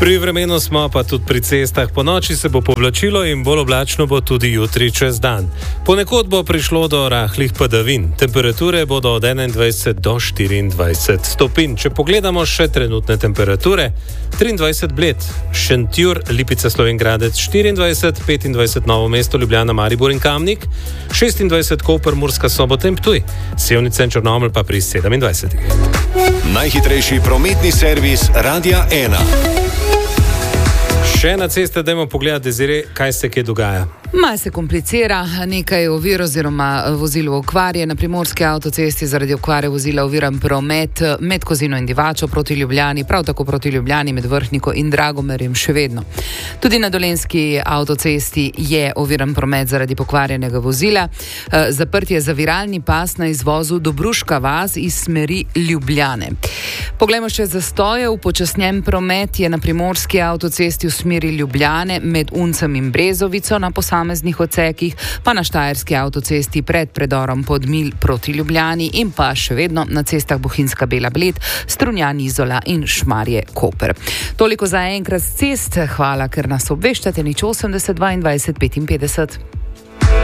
Pri vremenu smo pa tudi pri cestah. Po noči se bo povlačilo in bolj oblačno bo tudi jutri čez dan. Ponekod bo prišlo do rahlih padavin. Temperature bodo od 21 do 24 stopinj. Če pogledamo še trenutne temperature, 23 Bled, Šentjur, Lipica, Slovenj Gradec 24, 25 Novo mesto, Ljubljana, Maribor in Kamnik, 26 Koper, Murska Sobota in Ptuj, Sevnica in Črnomelj pa pri 27. Najhitrejši prometni servis Radia 1. Še na ceste dajmo pogledati, Desiree, kaj se kje dogaja. Malo se komplicira, nekaj ovir oziroma vozil v okvarje. Na primorski avtocesti zaradi okvare vozila oviran promet med Kozino in Divačo proti Ljubljani, prav tako proti Ljubljani med Vrhniko in Dragomerjem še vedno. Tudi na dolenjski avtocesti je oviran promet zaradi pokvarjenega vozila. Zaprt je zaviralni pas na izvozu Dobruška vas iz smeri Ljubljane. Poglejmo še zastoje. Upočasnjen promet je na primorski avtocesti v smeri Ljubljane med Uncem in Brezovico na posameznih odsekih, pa na štajerski avtocesti pred predorom Podmilj proti Ljubljani in pa še vedno na cestah Bohinjska Bela Bled, Strunjan Izola in Šmarje Koper. Toliko za enkrat z cest. Hvala, ker nas obveščate. 80 22 55.